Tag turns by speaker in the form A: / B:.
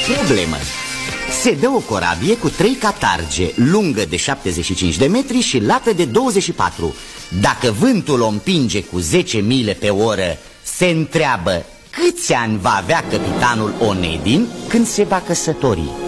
A: Problemă. Se dă o corabie cu 3 catarge, lungă de 75 de metri și lată de 24. Dacă vântul o împinge cu 10 mile pe oră, se întreabă câți ani va avea capitanul Onedin când se va căsători.